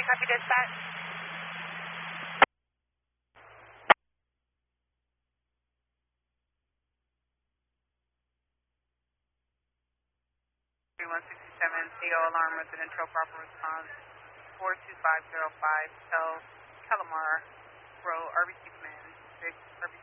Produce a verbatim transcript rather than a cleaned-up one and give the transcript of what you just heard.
Copy dispatch. one sixty-seven, C O alarm, residential proper response, four two five zero five, L, Calamar, row, R B C command, six, R B